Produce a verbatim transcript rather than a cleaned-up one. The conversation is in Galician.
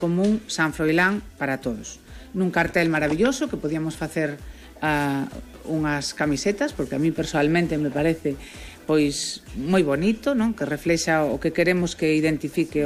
común San Froilán para todos. Nun cartel maravilloso que podíamos facer uh, unhas camisetas, porque a mí personalmente me parece pois moi bonito, non? Que reflexa o que queremos que identifique